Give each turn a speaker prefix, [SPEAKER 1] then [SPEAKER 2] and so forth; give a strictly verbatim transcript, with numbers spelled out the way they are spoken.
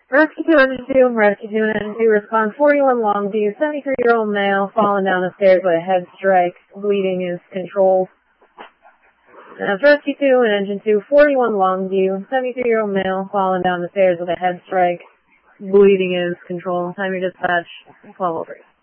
[SPEAKER 1] Rescue two, engine two, rescue two, engine two, respond forty-one Longview, seventy-three-year-old male, fallen down the stairs with a head strike, bleeding is controlled. Uh, rescue two and engine two, forty-one Longview, seventy-three-year-old male, fallen down the stairs with a head strike, bleeding is controlled. Time your dispatch, twelve oh three.